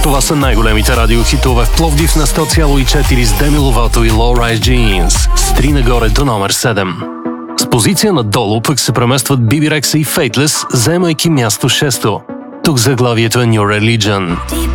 Това са най-големите радиохитове в Пловдив на 100,4 с Demi Lovato и Low Rise Jeans. С 3 нагоре до номер 7. С позиция надолу пък се преместват Bibi Rexha и Faithless, заемайки място 6. Тук заглавието е New Religion.